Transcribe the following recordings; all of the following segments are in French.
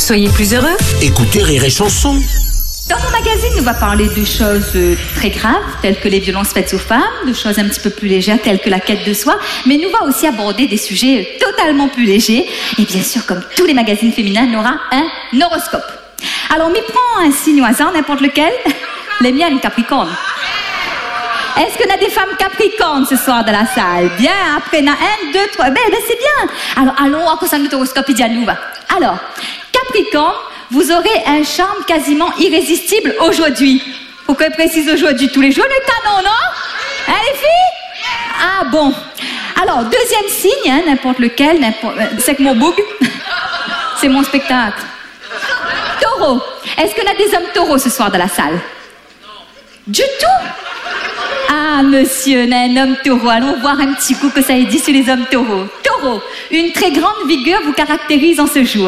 Soyez plus heureux. Écoutez Rire et Chanson. Dans mon magazine, on va parler de choses très graves, telles que les violences faites aux femmes, de choses un petit peu plus légères, telles que la quête de soi, mais nous va aussi aborder des sujets totalement plus légers. Et bien sûr, comme tous les magazines féminins, on aura un horoscope. Alors, m'y prend un signe au hasard, n'importe lequel. Les miennes, Capricorne. Est-ce qu'on a des femmes Capricornes ce soir dans la salle? Bien, après, il y en a 1, 2, 3. Ben, c'est bien. Alors, allons, à cause de notre horoscope, il dit à nous. Alors, Capricorne, vous aurez un charme quasiment irrésistible aujourd'hui. Pourquoi je précise aujourd'hui? Tous les jours, le canon, non? Hein, les filles? Ah bon. Alors, deuxième signe, hein, n'importe lequel, c'est que mon boug, c'est mon spectacle. Taureau. Est-ce qu'on a des hommes taureaux ce soir dans la salle? Du tout? Ah, monsieur, on a un homme taureau. Allons voir un petit coup que ça ait dit sur les hommes taureaux. Taureau, une très grande vigueur vous caractérise en ce jour.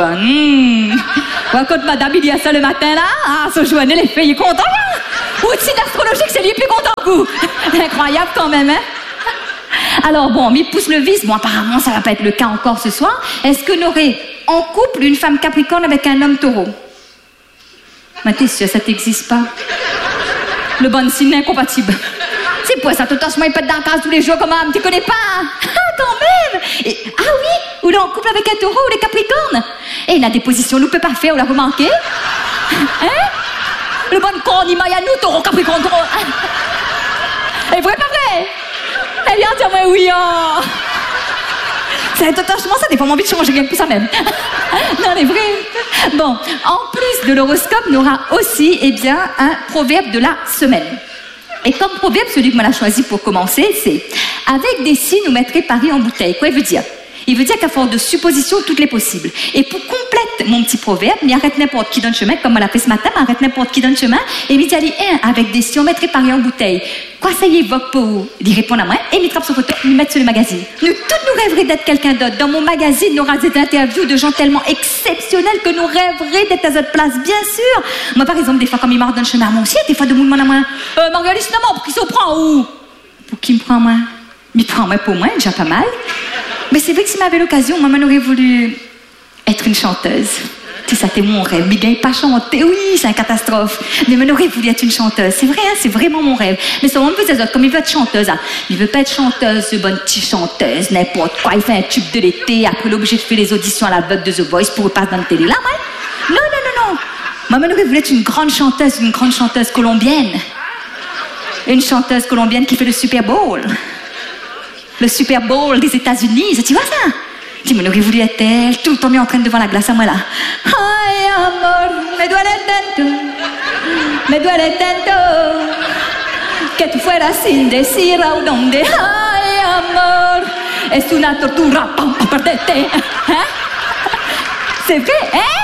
Quand madame, il y a ça le matin, là, ah, ce jour, les filles, il est content, hein? Outil d'astrologique, c'est lui plus content que vous. Incroyable quand même, hein? Alors bon, il pousse le vice. Bon, apparemment, ça va pas être le cas encore ce soir. Est-ce qu'on aurait en couple une femme Capricorne avec un homme taureau? Mais t'es sûr, ça t'existe pas? Le bon signe incompatible. C'est pour ça, tout le temps, il pète dans la case tous les jours, comme tu connais pas? Ah, quand même! Ah oui, ou là, en couple avec un taureau ou les capricornes. Et il a des positions, nous ne peut pas faire, on l'a remarqué? Hein? Le bon corps, il maille à nous, taureau, capricorne, taureau. Et vrai, pas vrai? Eh bien, tiens-moi, oui, oh! C'est totalement ça, t'as pas envie de changer, rien que pour ça même. Non, mais vrai. Bon, en plus de l'horoscope, on aura aussi, eh bien, un proverbe de la semaine. Et comme proverbe, celui que moi l'a choisi pour commencer, c'est « Avec des si, nous mettrait Paris en bouteille ». Quoi il veut dire? Il veut dire qu'à force de suppositions, toutes les possibles. Et pour complète mon petit proverbe, il arrête n'importe qui donne chemin, comme on l'a fait ce matin, il arrête n'importe qui donne chemin, et il dit allez, avec des si, on mettrait Paris en bouteille. Quoi ça y évoque pour vous? Il répond à moi, et il trappe son photo, il met sur le magazine. Nous, toutes nous rêverions d'être quelqu'un d'autre. Dans mon magazine, il y aura des interviews de gens tellement exceptionnels que nous rêverions d'être à notre place, bien sûr. Moi, par exemple, des fois, comme il me donne chemin à mon sien, des fois, de monde à moi, Marguerite, finalement, pour qui s'en prend où? Pour qui me prend moi? Il prend moi pour moi, déjà pas mal. Mais c'est vrai que si m'avait l'occasion, moi, j'aurais voulu être une chanteuse. Tu sais, ça, c'était mon rêve. Mais gagne pas chanter, oui, c'est une catastrophe. Mais j'aurais voulu être une chanteuse. C'est vrai, hein, c'est vraiment mon rêve. Mais ça, on veut des autres, comme il veut être chanteuse. Hein. Il veut pas être chanteuse, bonne petite chanteuse, n'importe quoi. Il fait un tube de l'été, après il est obligé de faire les auditions à la veuve de The Voice pour repasser dans la télé. Là, ouais. Non. Moi, j'aurais voulu être une grande chanteuse colombienne. Une chanteuse colombienne qui fait le Super Bowl. Le Super Bowl des États-Unis, tu vois ça? Tu m'aurais voulu être elle, tout le temps mis en train devant la glace à moi là. Ay, amor, me duele tanto, que tu fueras sin decir a dónde. Ay, amor, es una tortura para perderte. Hein? C'est vrai, hein?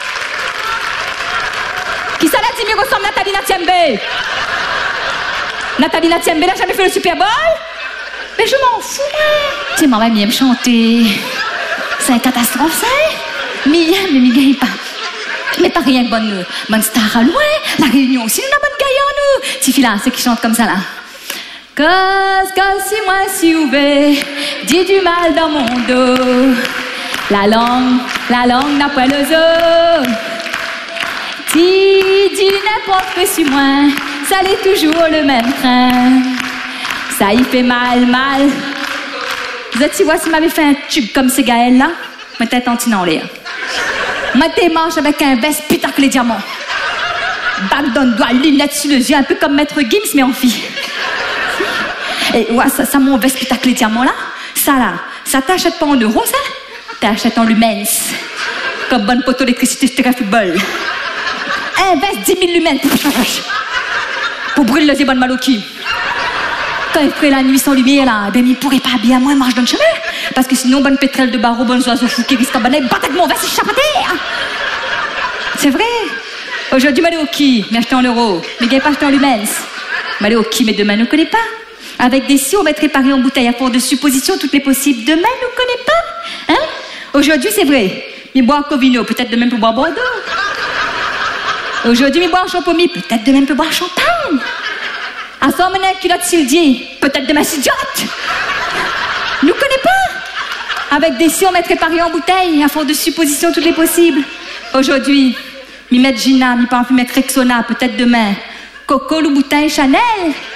Qui ça l'a dit, me ressemble Nathalie Natiembe? Nathalie Natiembe n'a jamais fait le Super Bowl? Mais je m'en fous, hein. Tu sais, maman aime chanter. C'est une catastrophe, ça. Mais il gagne pas. Mais pas rien que bonne star à loin. La Réunion aussi, nous avons bonne gaille en nous. Tifi là, c'est qui chante comme ça, là. Cause si moi si ouvert, dis du mal dans mon dos. La langue n'a pas le zoo. Dis n'importe quoi sur moi, ça l'est toujours le même train. Ça y fait mal. Vous êtes, tu vois, si m'avait fait un tube comme ces Gaël-là, ma tête en tinant l'air. Ma tête marche avec un veste pitacle les diamants. Bague d'un doigt, lunettes sur les yeux, un peu comme Maître Gims, mais en fille. Et ouais, ça mon veste pitacle les diamants là, ça t'achète pas en euros, ça? T'achètes en lumens. Comme bonne poteau d'électricité sur terrain football. Un veste 10 000 lumens. Pour brûler les bonnes maloquis. Quand il ferait la nuit sans lumière, là, ben, il pourrait pas bien moi marche dans le chemin. Parce que sinon, bonne pétrole de barreau, bonne oiseaux fous qui risquent à banner, battre avec mon veste échappaté. C'est vrai. Aujourd'hui, m'aller au qui, mais acheter en euros. Mais gagne pas acheter en lumens. M'aller au qui, mais demain, ne connaît pas. Avec des si, on mettrait Paris en bouteille à force de suppositions, toutes les possibles. Demain, ne connaît pas. Hein? Aujourd'hui, c'est vrai. Mais boire Covino, peut-être demain, pour boire Bordeaux. Aujourd'hui, mais boire Champomy, peut-être demain, pour boire Champagne. À ça, maintenant, culotte Sildier, peut-être demain, Sidiote. Nous connaît pas. Avec des si, on mettrait Paris en bouteille, à force de suppositions, toutes les possibles. Aujourd'hui, mi mettre Gina, mi pas envie mettre Rexona, peut-être demain. Coco, Louboutin et Chanel.